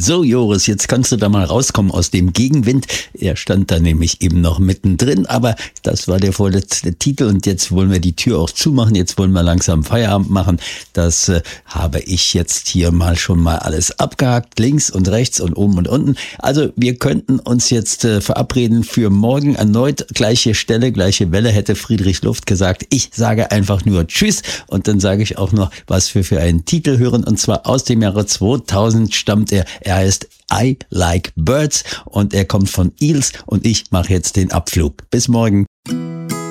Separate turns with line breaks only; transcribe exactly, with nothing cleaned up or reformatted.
So, Joris, jetzt kannst du da mal rauskommen aus dem Gegenwind. Er stand da nämlich eben noch mittendrin, aber das war der vorletzte Titel und jetzt wollen wir die Tür auch zumachen. Jetzt wollen wir langsam Feierabend machen. Das äh, habe ich jetzt hier mal schon mal alles abgehakt, links und rechts und oben und unten. Also wir könnten uns jetzt äh, verabreden für morgen erneut gleiche Stelle, gleiche Welle, hätte Friedrich Luft gesagt. Ich sage einfach nur Tschüss und dann sage ich auch noch, was wir für einen Titel hören, und zwar aus dem Jahre zweitausend stammt er. Er heißt I Like Birds und er kommt von Eels und ich mache jetzt den Abflug. Bis morgen.